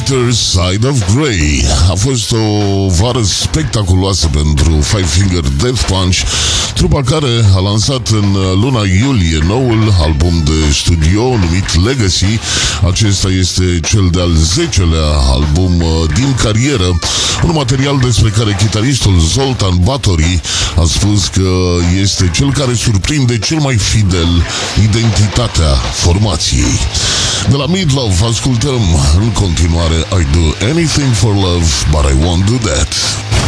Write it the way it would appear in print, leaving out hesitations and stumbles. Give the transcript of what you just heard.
Brighter Side of Grey. A fost o vară spectaculoasă pentru Five Finger Death Punch, trupa care a lansat în luna iulie noul album de studio numit Legacy. Acesta este cel de-al 10-lea album din carieră, un material despre care chitaristul Zoltan Batory a spus că este cel care surprinde cel mai fidel identitatea formației. De la Meatloaf ascultăm în continuare I Do Anything for Love, But I Won't Do That.